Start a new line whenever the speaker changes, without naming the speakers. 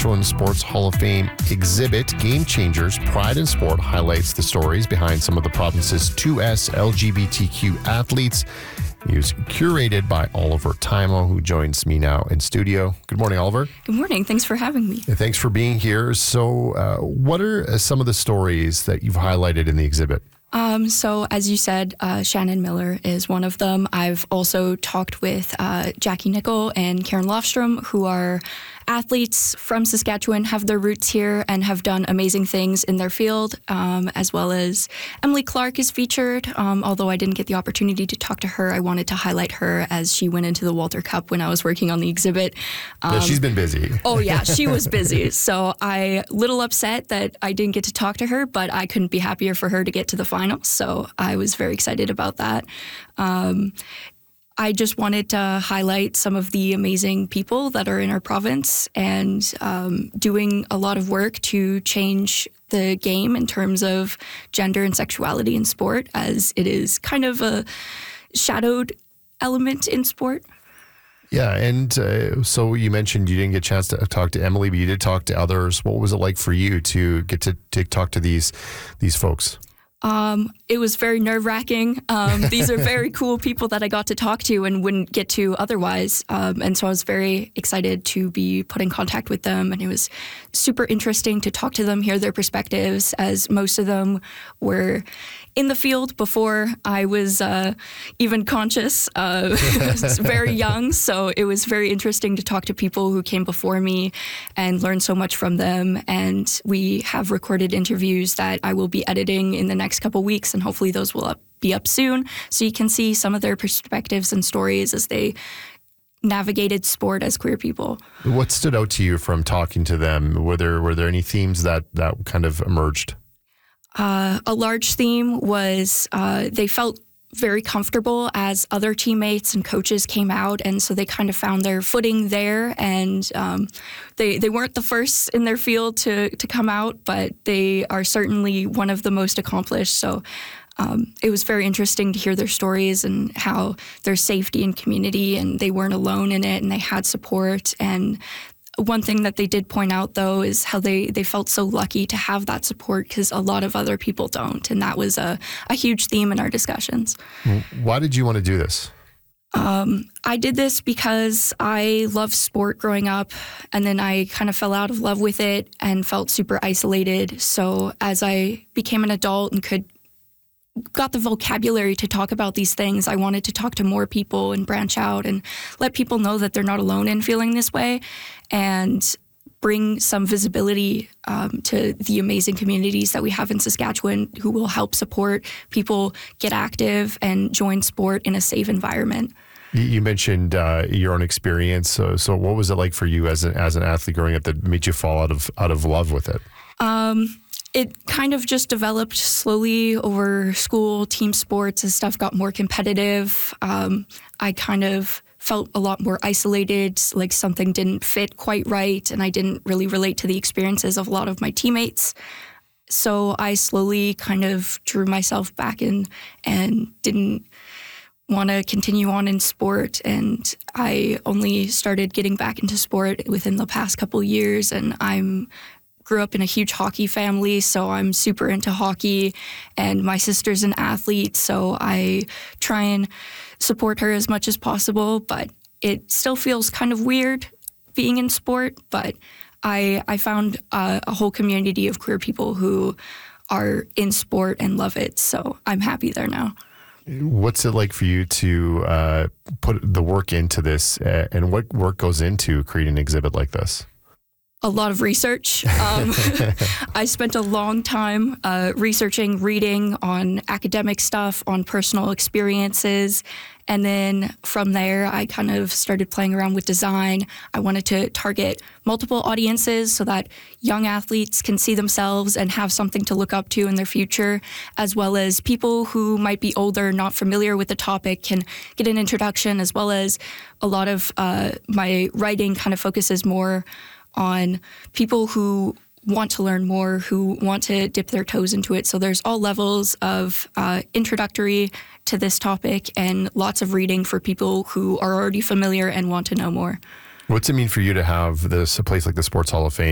Saskatchewan Sports Hall of Fame exhibit, Game Changers, Pride in Sport, highlights the stories behind some of the province's 2S LGBTQ athletes. It was curated by Oliver Timo, who joins me now in studio. Good morning, Oliver.
Good morning. Thanks for having me.
Thanks for being here. So what are some of the stories that you've highlighted in the exhibit?
So as you said, Shannon Miller is one of them. I've also talked with Jackie Nickel and Karen Lofstrom, who are athletes from Saskatchewan, have their roots here and have done amazing things in their field, as well as Emily Clark is featured. Although I didn't get the opportunity to talk to her, I wanted to highlight her as she went into the Walter Cup when I was working on the exhibit.
Yeah, she's been busy.
Oh yeah, she was busy. So I little upset that I didn't get to talk to her, but I couldn't be happier for her to get to the finals. So I was very excited about that. I just wanted to highlight some of the amazing people that are in our province and doing a lot of work to change the game in terms of gender and sexuality in sport, as it is kind of a shadowed element in sport.
Yeah, and so you mentioned you didn't get a chance to talk to Emily, but you did talk to others. What was it like for you to get to talk to these folks?
It was very nerve-wracking. These are very cool people that I got to talk to and wouldn't get to otherwise. And so I was very excited to be put in contact with them. And it was super interesting to talk to them, hear their perspectives, as most of them were in the field before I was even conscious. I was very young, so it was very interesting to talk to people who came before me and learn so much from them. And we have recorded interviews that I will be editing in the next couple weeks, and hopefully those will be up soon, so you can see some of their perspectives and stories as they navigated sport as queer people.
What stood out to you from talking to them? Were there any themes that kind of emerged?
A large theme was they felt very comfortable as other teammates and coaches came out, and so they kind of found their footing there. And they weren't the first in their field to come out, but they are certainly one of the most accomplished. So it was very interesting to hear their stories and how their safety and community, and they weren't alone in it, and they had support. And one thing that they did point out, though, is how they felt so lucky to have that support, because a lot of other people don't. And that was a huge theme in our discussions.
Why did you want to do this?
I did this because I loved sport growing up, and then I kind of fell out of love with it and felt super isolated. So as I became an adult and got the vocabulary to talk about these things, I wanted to talk to more people and branch out and let people know that they're not alone in feeling this way, and bring some visibility to the amazing communities that we have in Saskatchewan who will help support people get active and join sport in a safe environment.
You mentioned your own experience. So what was it like for you as an athlete growing up that made you fall out of love with it?
It kind of just developed slowly over school, team sports, as stuff got more competitive. I kind of felt a lot more isolated, like something didn't fit quite right, and I didn't really relate to the experiences of a lot of my teammates. So I slowly kind of drew myself back in and didn't want to continue on in sport. And I only started getting back into sport within the past couple years, and grew up in a huge hockey family, so I'm super into hockey, and my sister's an athlete, so I try and support her as much as possible, but it still feels kind of weird being in sport. But I found a whole community of queer people who are in sport and love it, so I'm happy there now.
What's it like for you to put the work into this, and what work goes into creating an exhibit like this?
A lot of research. I spent a long time researching, reading on academic stuff, on personal experiences. And then from there, I kind of started playing around with design. I wanted to target multiple audiences so that young athletes can see themselves and have something to look up to in their future, as well as people who might be older, not familiar with the topic, can get an introduction, as well as a lot of my writing kind of focuses more on people who want to learn more, who want to dip their toes into it. So there's all levels of introductory to this topic and lots of reading for people who are already familiar and want to know more.
What's it mean for you to have a place like the Sports Hall of Fame